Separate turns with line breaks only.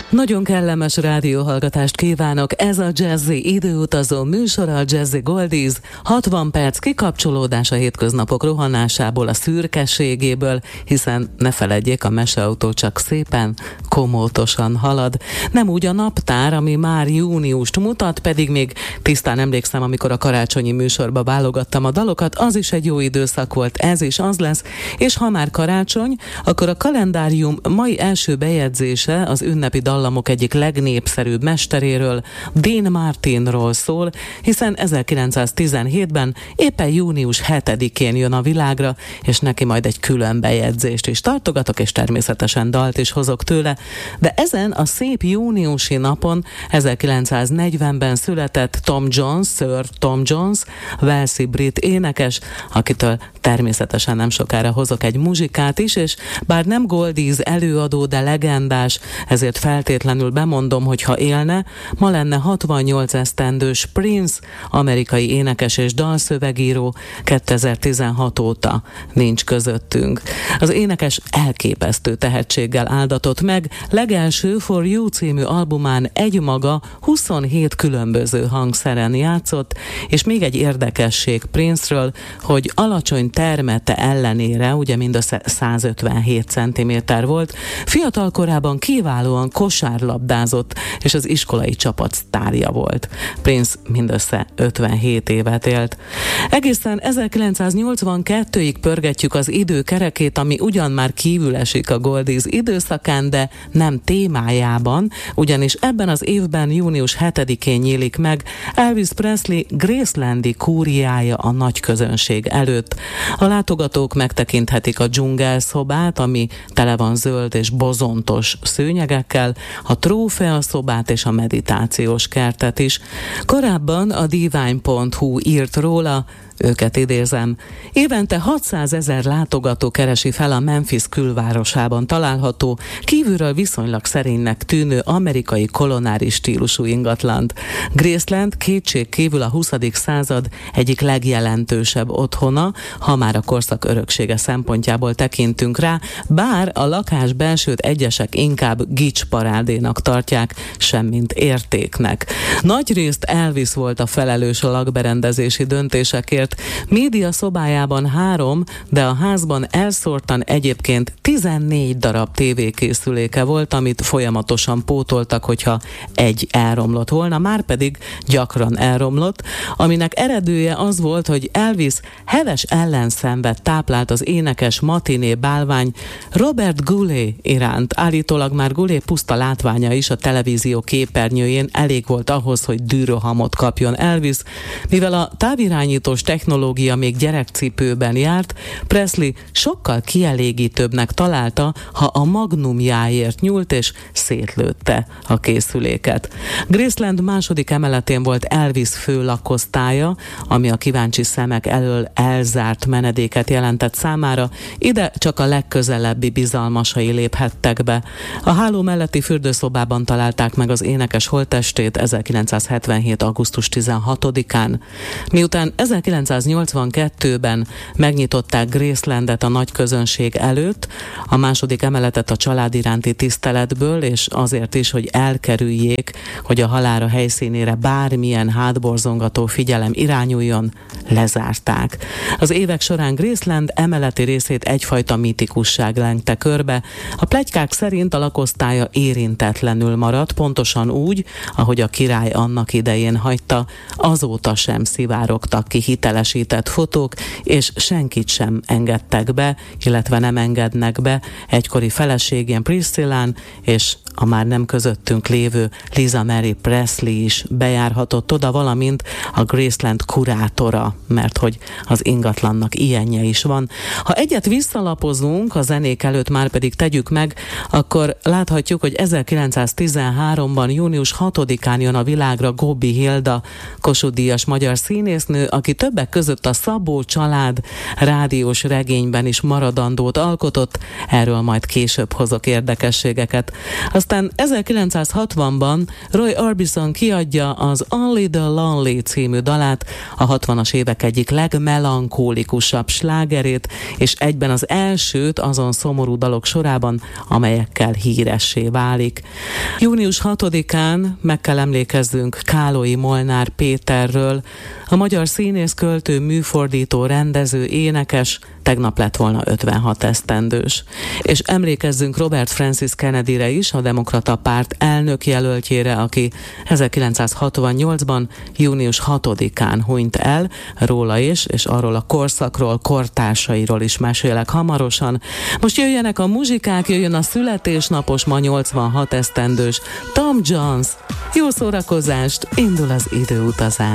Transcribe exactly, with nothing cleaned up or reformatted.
Nagyon kellemes rádióhallgatást kívánok, ez a Jazzy időutazó műsor, a Jazzy Goldies, hatvan perc kikapcsolódás a hétköznapok rohanásából, a szürkeségéből, hiszen ne feledjék, a meseautó csak szépen, komótosan halad. Nem úgy a naptár, ami már júniust mutat, pedig még tisztán emlékszem, amikor a karácsonyi műsorba válogattam a dalokat, az is egy jó időszak volt, ez is az lesz, és ha már karácsony, akkor a kalendárium mai első bejegyzése az ünnepi dallamok egyik legnépszerűbb mesteréről, Dean Martinról szól, hiszen ezerkilencszáztizenhétben éppen június hetedikén jön a világra, és neki majd egy külön bejegyzést is tartogatok, és természetesen dalt is hozok tőle, de ezen a szép júniusi napon ezerkilencszáznegyvenben született Tom Jones, Sir Tom Jones, walesi brit énekes, akitől természetesen nem sokára hozok egy muzsikát is, és bár nem Goldies előadó, de legendás, ezért feltétlenül bemondom, hogy ha élne, ma lenne hatvannyolc esztendős Prince, amerikai énekes és dalszövegíró, kétezer-tizenhat óta nincs közöttünk. Az énekes elképesztő tehetséggel áldatott meg, legelső For You című albumán egymaga huszonhét különböző hangszeren játszott, és még egy érdekesség Prince-ről, hogy alacsony termete ellenére, ugye mindössze százötvenhét centiméter volt, fiatal korában kiválóan kosárlabdázott, és az iskolai csapat sztárja volt. Prince mindössze ötvenhét évet élt. Egészen ezerkilencszáznyolcvankettőig pörgetjük az idő kerekét, ami ugyan már kívül esik a Goldies időszakán, de nem témájában, ugyanis ebben az évben június hetedikén nyílik meg Elvis Presley Gracelandi kúriája a nagy közönség előtt. A látogatók megtekinthetik a dzsungelszobát, ami tele van zöld és bozontos szőnyegekkel, a trófea szobát és a meditációs kertet is. Korábban a divine pont hu írt róla, őket idézem, évente hatszázezer látogató keresi fel a Memphis külvárosában található, kívülről viszonylag szerénynek tűnő amerikai kolonári stílusú ingatlant. Graceland kétség kívül a huszadik század egyik legjelentősebb otthona, ha már a korszak öröksége szempontjából tekintünk rá, bár a lakás belsőt egyesek inkább gicsparádénak tartják, semmint értéknek. Nagyrészt Elvis volt a felelős a lakberendezési döntésekért. Média szobájában három, de a házban elszórtan egyébként tizennégy darab tévékészüléke volt, amit folyamatosan pótoltak, hogyha egy elromlott volna, márpedig gyakran elromlott, aminek eredője az volt, hogy Elvis heves ellenszenvet táplált az énekes matiné bálvány Robert Goulet iránt. Állítólag már Goulet puszta látványa is a televízió képernyőjén elég volt ahhoz, hogy dűrohamot kapjon Elvis, mivel a távirányítós technológia még gyerekcipőben járt, Presley sokkal kielégítőbbnek találta, ha a magnumjáért nyúlt és szétlőtte a készüléket. Graceland második emeletén volt Elvis fő lakosztálya, ami a kíváncsi szemek elől elzárt menedéket jelentett számára, ide csak a legközelebbi bizalmasai léphettek be. A háló melletti fürdőszobában találták meg az énekes holttestét ezerkilencszázhetvenhét. augusztus tizenhatodikán. Miután ezerkilencszáznyolcvankettőben megnyitották Gracelandet a nagy közönség előtt, a második emeletet a család iránti tiszteletből, és azért is, hogy elkerüljék, hogy a halála helyszínére bármilyen hátborzongató figyelem irányuljon, lezárták. Az évek során Graceland emeleti részét egyfajta mitikusság lengte körbe. A pletykák szerint a lakosztálya érintetlenül maradt, pontosan úgy, ahogy a király annak idején hagyta, azóta sem szivárogtak ki hitelesített fotók, és senkit sem engedtek be, illetve nem engednek be egykori feleségén Priscillán, és a már nem közöttünk lévő Lisa Mary Presley is bejárhatott oda, valamint a Graceland kurátora, mert hogy az ingatlannak ilyenje is van. Ha egyet visszalapozunk, a zenék előtt már pedig tegyük meg, akkor láthatjuk, hogy ezerkilencszáztizenháromban június hatodikán jön a világra Góbi Hilda, Kossuth-díjas magyar színésznő, aki többek között a Szabó család rádiós regényben is maradandót alkotott, erről majd később hozok érdekességeket. Aztán Aztán ezerkilencszázhatvanban Roy Orbison kiadja az Only the Lonely című dalát, a hatvanas évek egyik legmelankólikusabb slágerét, és egyben az elsőt azon szomorú dalok sorában, amelyekkel híressé válik. június hatodikán meg kell emlékezzünk Kálói Molnár Péterről, a magyar színész, költő, műfordító, rendező, énekes, tegnap lett volna ötvenhat esztendős. És emlékezzünk Robert Francis Kennedyre is, a Demokrata Párt elnök jelöltjére, aki ezerkilencszázhatvannyolcban június hatodikán hunyt el, róla is, és arról a korszakról, kortársairól is mesélek hamarosan. Most jöjjenek a muzsikák, jöjjön a születésnapos, ma nyolcvanhat esztendős Tom Jones. Jó szórakozást, indul az időutazás.